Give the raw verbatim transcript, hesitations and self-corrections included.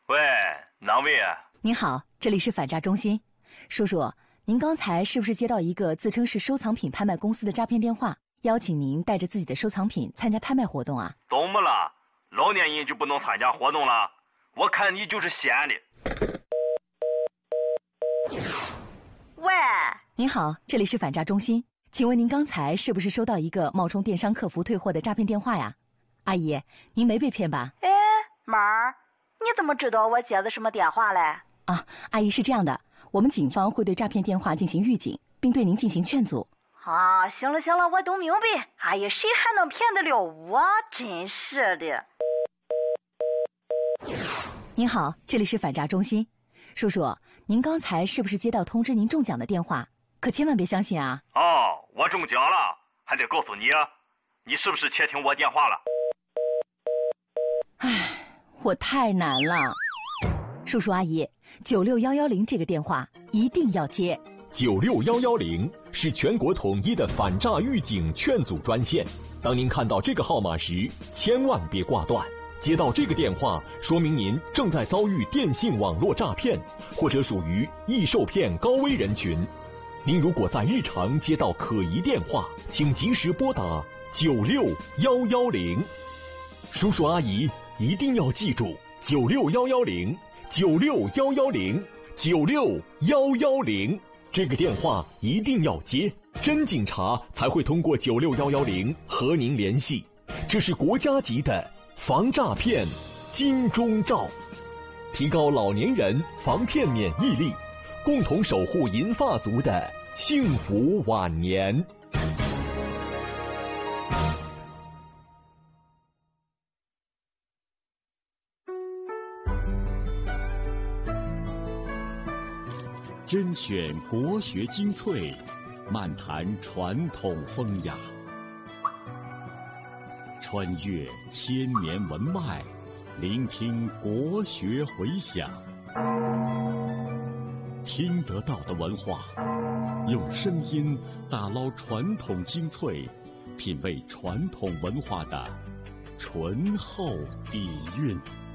喂，哪位啊？ 您好，这里是反诈中心。叔叔，您刚才是不是接到一个自称是收藏品拍卖公司的诈骗电话，邀请您带着自己的收藏品参加拍卖活动啊？ 怎么了？老年人就不能参加活动了？我看你就是闲的。 喂， 您好，这里是反诈中心，请问您刚才是不是收到一个冒充电商客服退货的诈骗电话呀？阿姨，您没被骗吧？ 哎，妹儿，你怎么知道我接的什么电话嘞？ 啊，阿姨是这样的，我们警方会对诈骗电话进行预警，并对您进行劝阻。 啊，行了行了，我都明白。哎呀，谁还能骗得了我？真是的。 您好，这里是反诈中心，叔叔，您刚才是不是接到通知您中奖的电话？可千万别相信啊！ 哦，我中奖了，还得告诉你啊，你是不是窃听我电话了？ 唉，我太难了。叔叔阿姨，九六幺幺零这个电话一定要接。 九六幺幺零是全国统一的反诈预警劝阻专线。当您看到这个号码时，千万别挂断。接到这个电话，说明您正在遭遇电信网络诈骗，或者属于易受骗高危人群。您如果在日常接到可疑电话，请及时拨打九六幺幺零。叔叔阿姨一定要记住九六幺幺零。九六幺幺零，九六幺幺零，这个电话一定要接，真警察才会通过九六幺幺零和您联系。这是国家级的防诈骗金钟罩，提高老年人防骗免疫力，共同守护银发族的幸福晚年。 甄选国学精粹，漫谈传统风雅，穿越千年文脉，聆听国学回响。听得到的文化，用声音打捞传统精粹，品味传统文化的醇厚底蕴。